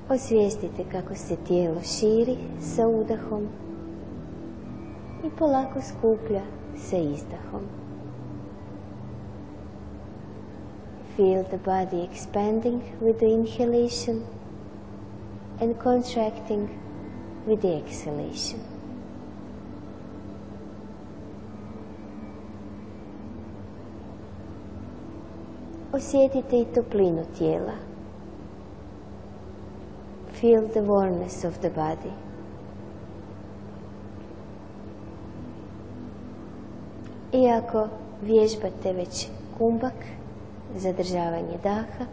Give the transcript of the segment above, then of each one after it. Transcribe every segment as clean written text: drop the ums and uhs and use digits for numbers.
Osvijestite kako se tijelo širi sa udahom i polako skuplja sa izdahom. Feel the body expanding with the inhalation and contracting with the exhalation. Osjetite i toplinu tijela. Feel the warmness of the body. Iako vježbate već kumbak, zadržavanje daha,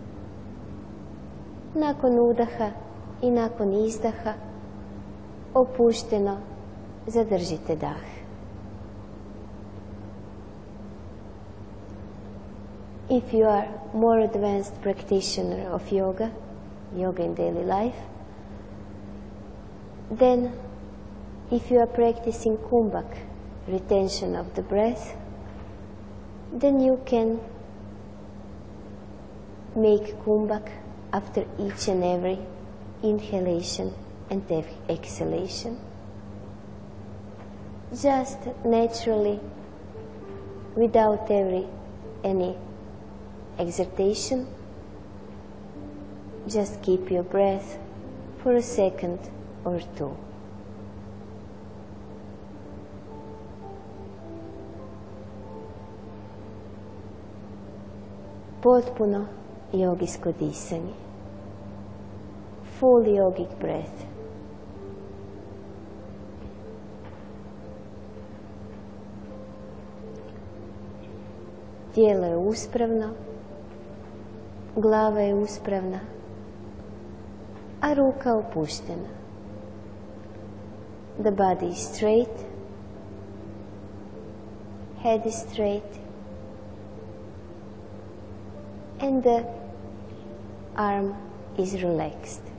nakon udaha i nakon izdaha opušteno zadržite dah. If you are more advanced practitioner of yoga in daily life, then if you are practicing kumbhak, retention of the breath, then you can make kumbhak after each and every inhalation and exhalation. Just naturally, without any exertion, just keep your breath for a second or two. Potpuno jogijsko disanje. Full yogic breath. Tijelo je uspravno, glava je uspravna, a ruka opuštena. The body is straight, head is straight, and the arm is relaxed.